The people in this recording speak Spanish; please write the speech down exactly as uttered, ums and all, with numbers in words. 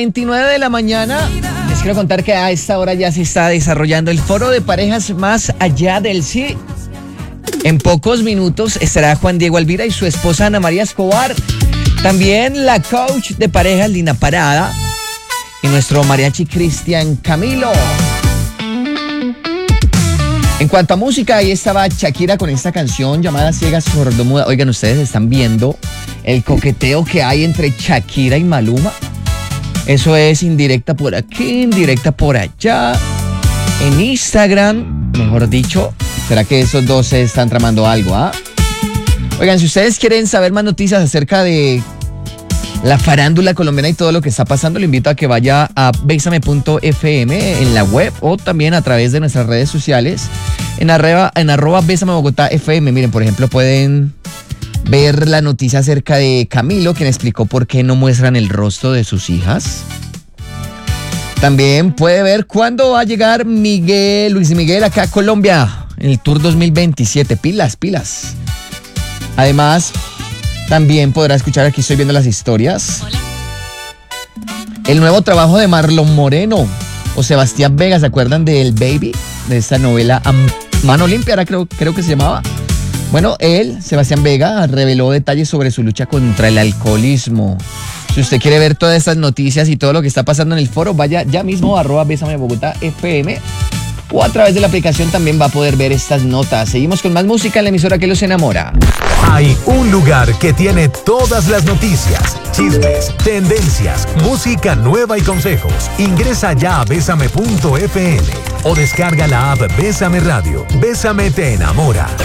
veintinueve de la mañana. Les quiero contar que a esta hora ya se está desarrollando el foro de parejas más allá del sí. En pocos minutos estará Juan Diego Alvira y su esposa Ana María Escobar. También la coach de parejas Lina Parada y nuestro mariachi Cristian Camilo. En cuanto a música, ahí estaba Shakira con esta canción llamada Ciega Sordomuda. Oigan, ustedes están viendo el coqueteo que hay entre Shakira y Maluma. Eso es indirecta por aquí, indirecta por allá. En Instagram, mejor dicho, ¿será que esos dos se están tramando algo, ah? Oigan, si ustedes quieren saber más noticias acerca de la farándula colombiana y todo lo que está pasando, le invito a que vaya a besame punto f m en la web o también a través de nuestras redes sociales en arroba, en arroba Bésame Bogotá F M. Miren, por ejemplo, pueden ver la noticia acerca de Camilo, quien explicó por qué no muestran el rostro de sus hijas. También puede ver cuándo va a llegar Miguel, Luis Miguel acá a Colombia en el Tour dos mil veintisiete. Pilas, pilas. Además, también podrá escuchar, aquí estoy viendo las historias, Hola. el nuevo trabajo de Marlon Moreno o Sebastián Vega. ¿Se acuerdan del Baby? De esta novela a Mano Limpia, ahora creo, creo que se llamaba. Bueno, él, Sebastián Vega, reveló detalles sobre su lucha contra el alcoholismo. Si usted quiere ver todas estas noticias y todo lo que está pasando en el foro, vaya ya mismo a arroba Bésame Bogotá F M o a través de la aplicación también va a poder ver estas notas. Seguimos con más música en la emisora que los enamora. Hay un lugar que tiene todas las noticias, chismes, tendencias, música nueva y consejos. Ingresa ya a besame punto f m o descarga la app Bésame Radio. Bésame te enamora.